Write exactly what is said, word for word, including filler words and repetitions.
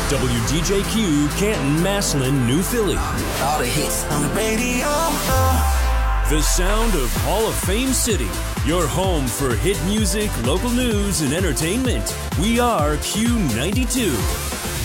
W D J Q, Canton, Massillon, New Philly. All the hits on the radio. Oh. The sound of Hall of Fame City. Your home for hit music, local news, and entertainment. We are Q ninety-two.